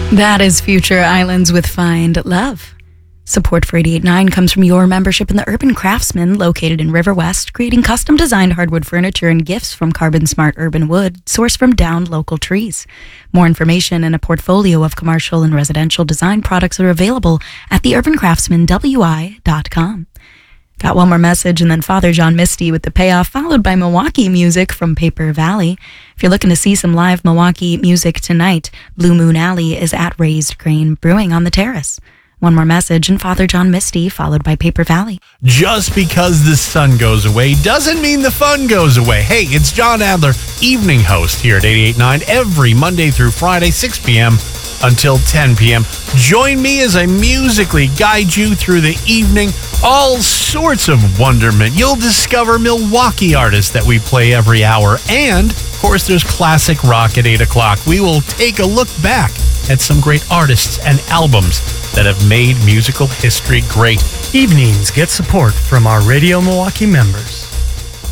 That is Future Islands with Find Love. Support for 88.9 comes from your membership in the Urban Craftsman, located in River West, creating custom-designed hardwood furniture and gifts from carbon-smart urban wood, sourced from downed local trees. More information and a portfolio of commercial and residential design products are available at theurbancraftsmanwi.com. Got one more message, and then Father John Misty with the payoff, followed by Milwaukee music from Paper Valley. If you're looking to see some live Milwaukee music tonight, Blue Moon Alley is at Raised Grain Brewing on the Terrace. One more message, and Father John Misty, followed by Paper Valley. Just because the sun goes away doesn't mean the fun goes away. Hey, it's John Adler, evening host here at 88.9 every Monday through Friday, 6 p.m. until 10 p.m. Join me as I musically guide you through the evening. All sorts of wonderment. You'll discover Milwaukee artists that we play every hour. And, of course, there's classic rock at 8 o'clock. We will take a look back at some great artists and albums that have made musical history great. Evenings get support from our Radio Milwaukee members.